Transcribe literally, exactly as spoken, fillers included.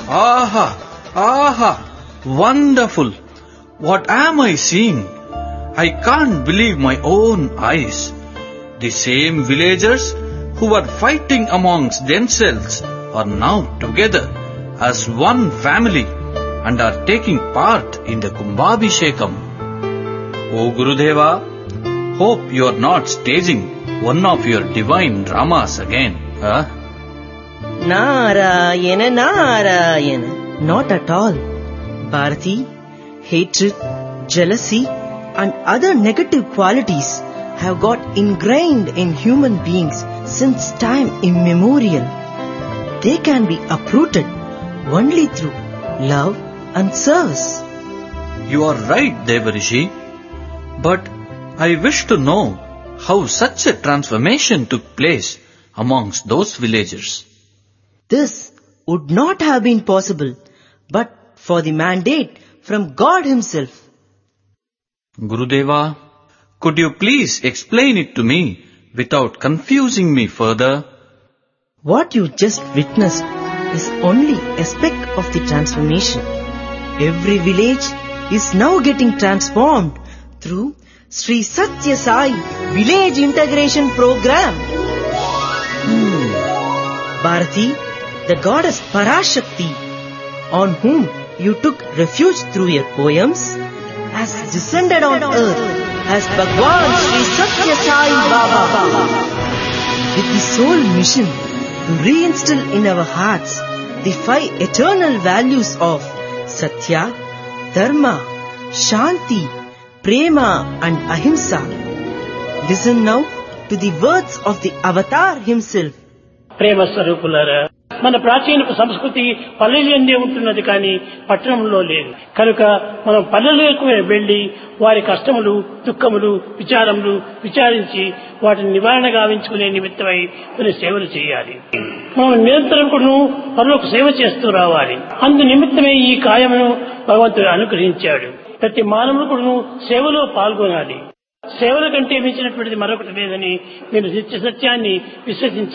Aha! Aha! Wonderful! What am I seeing? I can't believe my own eyes. The same villagers who were fighting amongst themselves are now together as one family and are taking part in the Kumbhabhishekam. O Gurudeva, hope you are not staging one of your divine dramas again, huh? Narayana, Narayana. Not at all. Bharati, hatred, jealousy and other negative qualities have got ingrained in human beings since time immemorial. They can be uprooted only through love and service. You are right, Devarishi. But I wish to know how such a transformation took place amongst those villagers. This would not have been possible but for the mandate from God Himself. Gurudeva, could you please explain it to me without confusing me further? What you just witnessed is only a speck of the transformation. Every village is now getting transformed through Sri Satya Sai Village Integration Program. Hmm. Bharati, the goddess Parashakti, on whom you took refuge through your poems, has descended on earth as Bhagwan Sri Satya Sai Baba, with the sole mission to reinstill in our hearts the five eternal values of Satya, Dharma, Shanti, Prema and Ahimsa. Listen now to the words of the Avatar himself. ప్రేమ స్వరూపులారా, మన ప్రాచీన సంస్కృతి పల్లెలందే ఉంటున్నది కానీ పట్టణంలో లేదు. కనుక మనం పల్లెలకు వెళ్లి వారి కష్టములు, దుఃఖములు, విచారములు విచారించి వాటిని నివారణ గావించుకునే నిమిత్తమై కొన్ని సేవలు చేయాలి. మనం నిరంతరం కూడా పనులకు సేవ చేస్తూ రావాలి. అందు నిమిత్తమే ఈ కాయమును భగవంతుడు అనుగ్రహించాడు. ప్రతి మానవుడు కూడా సేవలో పాల్గొనాలి. సేవల కంటే మించినటువంటిది మరొకటి లేదని మీరు నిత్య సత్యాన్ని విశ్వసించాలి.